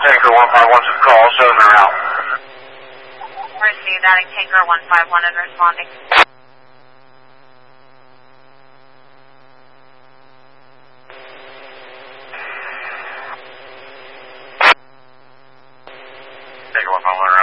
Tanker 151 to call, Southern out. Received, adding Tanker 151 and responding. Tanker 151